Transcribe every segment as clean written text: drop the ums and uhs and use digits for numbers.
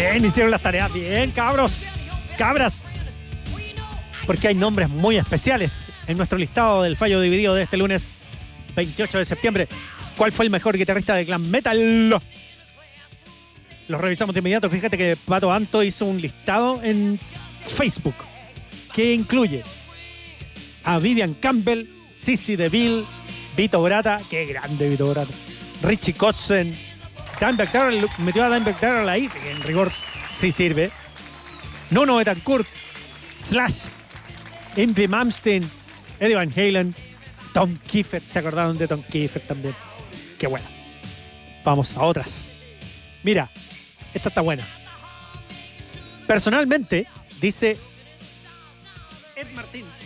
Bien, hicieron las tareas. Bien, cabros. Cabras. Porque hay nombres muy especiales en nuestro listado del fallo dividido de este lunes 28 de septiembre. ¿Cuál fue el mejor guitarrista de glam metal? Los revisamos de inmediato. Fíjate que Pato Anto hizo un listado en Facebook que incluye a Vivian Campbell, Sissy DeVille, Vito Bratta, qué grande Vito Bratta, Richie Kotzen, Dimebag Darrell, metió a Dimebag Darrell ahí, que en rigor sí sirve, Nuno Bettencourt, Slash, Yngwie Malmsteen, Eddie Van Halen, Tom Kiefer. ¿Se acordaron de Tom Kiefer también? Qué buena. Vamos a otras. Mira, esta está buena. Personalmente, dice Ed Martins,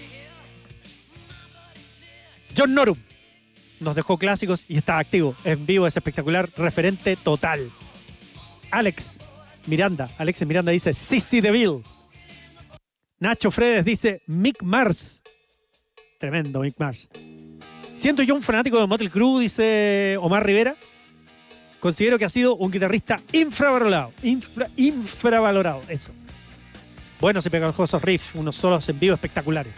John Norum nos dejó clásicos y está activo. En vivo es espectacular, referente total. Alexis Miranda dice Sissy DeVille. Nacho Fredes dice Mick Mars. Tremendo Mick Mars. Siento yo un fanático de Motley Crue, dice Omar Rivera. Considero que ha sido un guitarrista infravalorado. Infravalorado, eso. Buenos y pegajosos riffs, unos solos en vivo espectaculares.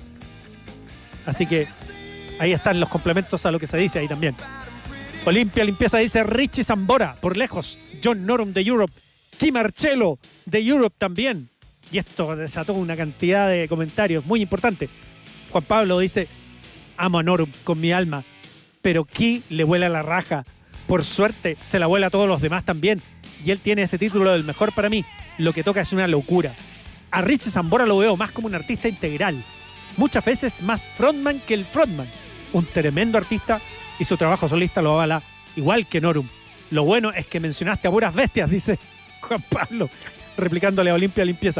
Así que ahí están los complementos a lo que se dice ahí también. Olimpia Limpieza dice Richie Sambora, por lejos. John Norum de Europe. Kim Marcello de Europe también. Y esto desató una cantidad de comentarios muy importante. Juan Pablo dice, amo a Norum con mi alma, pero Key le vuela la raja. Por suerte se la vuela a todos los demás también. Y él tiene ese título del mejor para mí. Lo que toca es una locura. A Richie Sambora lo veo más como un artista integral. Muchas veces más frontman que el frontman. Un tremendo artista y su trabajo solista lo avala igual que Norum. Lo bueno es que mencionaste a puras bestias, dice Juan Pablo, replicándole a Olimpia Limpieza.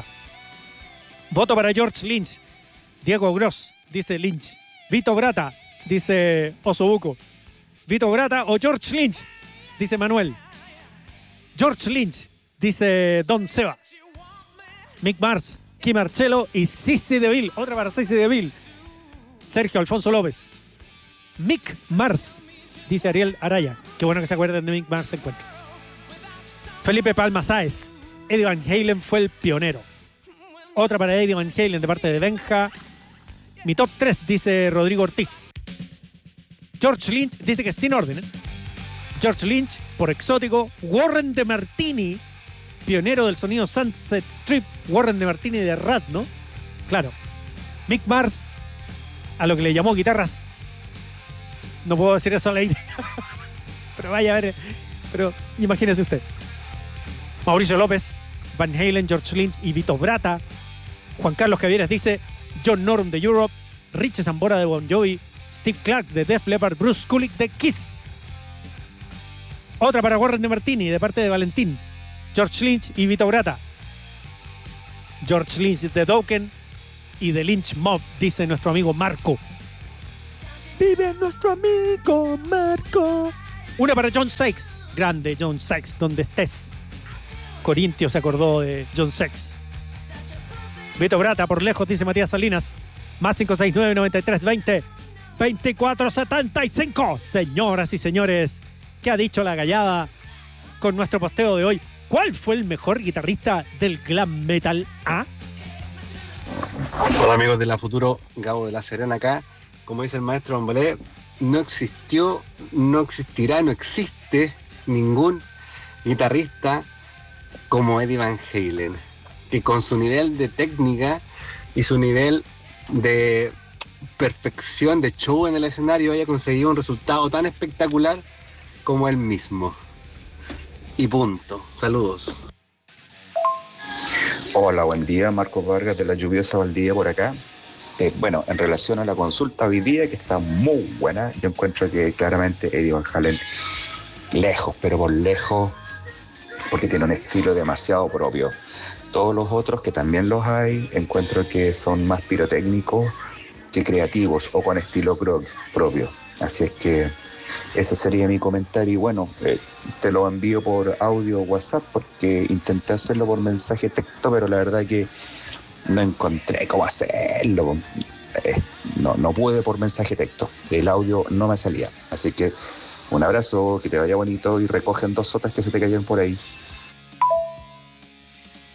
Voto para George Lynch. Diego Gross, dice Lynch. Vito Bratta, dice Osobuco. Vito Bratta o George Lynch, dice Manuel. George Lynch, dice Don Seba. Mick Mars, Kim Marcello y Sissy DeVille. Otra para Sissy DeVille. Sergio Alfonso López. Mick Mars, dice Ariel Araya. Qué bueno que se acuerden de Mick Mars. Se encuentra. Felipe Palma Sáez. Eddie Van Halen fue el pionero. Otra para Eddie Van Halen de parte de Benja. Mi top 3, dice Rodrigo Ortiz. George Lynch dice que sin orden. George Lynch, por exótico. Warren de Martini, pionero del sonido Sunset Strip. Warren de Martini de Rat, ¿no? Claro. Mick Mars, a lo que le llamó guitarras. No puedo decir eso al aire. Pero vaya a ver. Pero imagínese usted. Mauricio López, Van Halen, George Lynch y Vito Bratta. Juan Carlos Javieres dice John Norum de Europe, Richie Sambora de Bon Jovi, Steve Clark de Def Leppard, Bruce Kulick de Kiss. Otra para Warren de Martini de parte de Valentín, George Lynch y Vito Bratta. George Lynch de Dokken y de Lynch Mob, dice nuestro amigo Marco. Vive nuestro amigo Marco. Una para John Sykes, grande John Sykes, donde estés. Corintio se acordó de John Sykes. Vito Bratta, por lejos, dice Matías Salinas. Más 569-9320-2475. Señoras y señores, ¿qué ha dicho la gallada con nuestro posteo de hoy? ¿Cuál fue el mejor guitarrista del glam metal? ¿Ah? Hola amigos de la Futuro, Gabo de la Serena acá. Como dice el maestro Bambolé, no existió, no existirá, no existe ningún guitarrista como Eddie Van Halen, que con su nivel de técnica y su nivel de perfección de show en el escenario haya conseguido un resultado tan espectacular como él mismo. Y punto. Saludos. Hola, buen día. Marcos Vargas de la lluviosa Valdivia por acá. Bueno, en relación a la consulta hoy día, que está muy buena, yo encuentro que claramente Eddie Van Halen, lejos, pero por lejos, porque tiene un estilo demasiado propio. Todos los otros, que también los hay, encuentro que son más pirotécnicos que creativos o con estilo propio. Así es que ese sería mi comentario. Y bueno, te lo envío por audio WhatsApp porque intenté hacerlo por mensaje texto, pero la verdad que no encontré cómo hacerlo. No pude por mensaje texto. El audio no me salía. Así que un abrazo, que te vaya bonito y recogen 2 sotas que se te cayeron por ahí.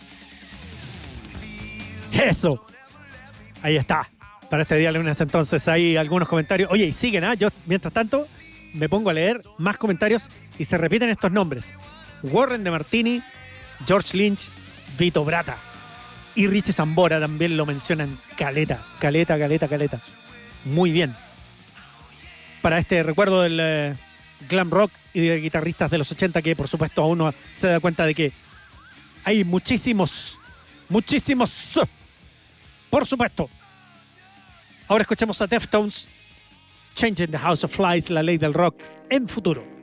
Eso. Ahí está. Para este día lunes entonces hay algunos comentarios. Oye, y siguen, ¿ah? Yo, mientras tanto, me pongo a leer más comentarios y se repiten estos nombres. Warren de Martini, George Lynch, Vito Brata. Y Richie Zambora también lo mencionan. Caleta. Muy bien. Para este recuerdo del glam rock y de guitarristas de los 80 que por supuesto uno se da cuenta de que hay muchísimos. Por supuesto. Ahora escuchemos a Deftones, Changing the House of Flies, la ley del rock en Futuro.